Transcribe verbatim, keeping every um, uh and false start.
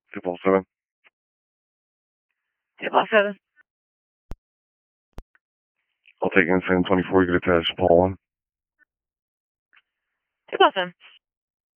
Two ball seven. Two ball seven. I'll take insane twenty-four. You get attached. Paul one. Two ball seven.